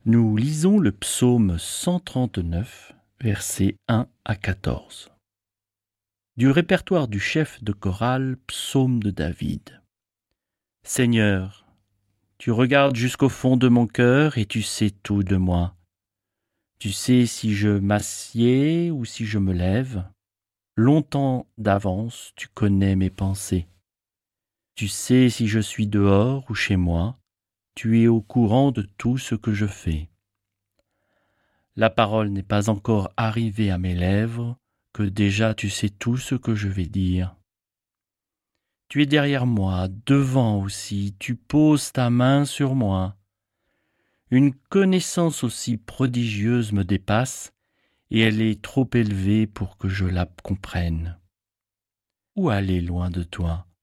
Nous lisons le psaume 139, versets 1 à 14. Du répertoire du chef de chorale, psaume de David. Seigneur, tu regardes jusqu'au fond de mon cœur et tu sais tout de moi. Tu sais si je m'assieds ou si je me lève. Longtemps d'avance, tu connais mes pensées. Tu sais si je suis dehors ou chez moi. Tu es au courant de tout ce que je fais. La parole n'est pas encore arrivée à mes lèvres, que déjà tu sais tout ce que je vais dire. Tu es derrière moi, devant aussi, tu poses ta main sur moi. Une connaissance aussi prodigieuse me dépasse, et elle est trop élevée pour que je la comprenne. Où aller loin de toi?